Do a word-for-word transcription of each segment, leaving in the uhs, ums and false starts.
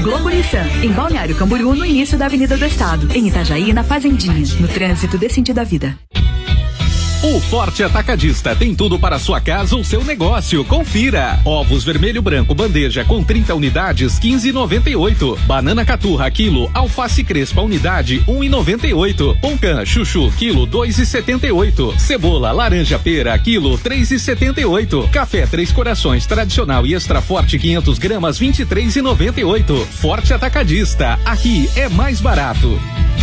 Globo Nissan, em Balneário Camboriú, no início da Avenida do Estado. Em Itajaí, na Fazendinha, no trânsito desse sentido da vida. O Forte Atacadista tem tudo para sua casa ou seu negócio. Confira. Ovos vermelho branco bandeja com trinta unidades, quinze e noventa e oito. Banana caturra quilo, alface crespa unidade, um e noventa e oito. Poncã chuchu quilo, dois e setenta e oito. Cebola laranja pera quilo, três e setenta e oito. Café Três Corações tradicional e extra forte quinhentos gramas, vinte e três e noventa e oito. Forte Atacadista. Aqui é mais barato.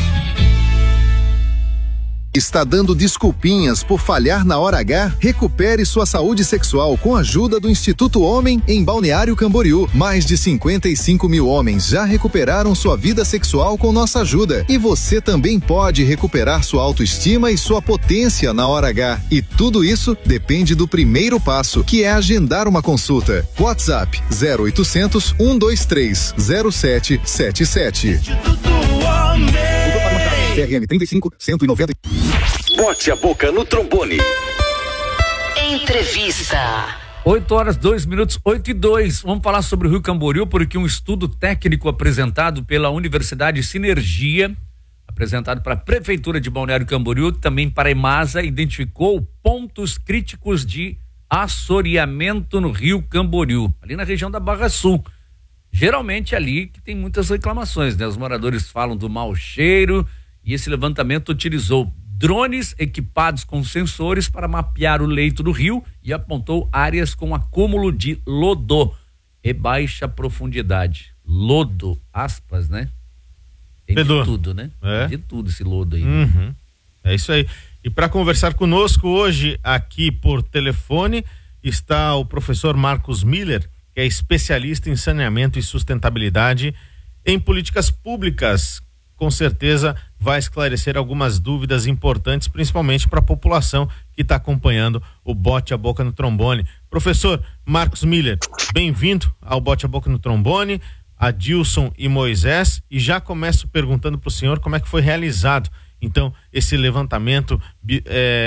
Está dando desculpinhas por falhar na hora H? Recupere sua saúde sexual com a ajuda do Instituto Homem em Balneário Camboriú. Mais de cinquenta e cinco mil homens já recuperaram sua vida sexual com nossa ajuda. E você também pode recuperar sua autoestima e sua potência na hora H. E tudo isso depende do primeiro passo, que é agendar uma consulta. WhatsApp zero oitocentos, um dois três, zero sete sete sete. Instituto Homem. C R M trinta e cinco, cento e noventa. Bote a boca no trombone. Entrevista. oito horas, dois minutos, oito e dois. Vamos falar sobre o Rio Camboriú, porque um estudo técnico apresentado pela Universidade Sinergia, apresentado para a Prefeitura de Balneário Camboriú, também para a EMASA, identificou pontos críticos de assoreamento no Rio Camboriú, ali na região da Barra Sul. Geralmente ali que tem muitas reclamações, né? Os moradores falam do mau cheiro. E esse levantamento utilizou drones equipados com sensores para mapear o leito do rio e apontou áreas com acúmulo de lodo e baixa profundidade. Lodo, aspas, né? Tem Pedro. de tudo, né? É. Tem de tudo esse lodo aí. Uhum. Né? É isso aí. E para conversar conosco hoje aqui por telefone está o professor Marcos Miller, que é especialista em saneamento e sustentabilidade em políticas públicas. Com certeza vai esclarecer algumas dúvidas importantes, principalmente para a população que está acompanhando o Bote a Boca no Trombone. Professor Marcos Miller, bem-vindo ao Bote a Boca no Trombone, Adilson e Moisés, e já começo perguntando para o senhor como é que foi realizado, então, esse levantamento é,